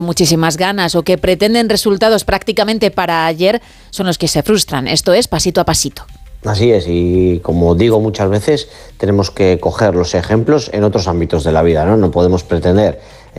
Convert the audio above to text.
muchísimas ganas o que pretenden resultados prácticamente para ayer son los que se frustran. Esto es pasito a pasito. Así es, y como digo muchas veces, tenemos que coger los ejemplos en otros ámbitos de la vida, ¿no? No podemos pretender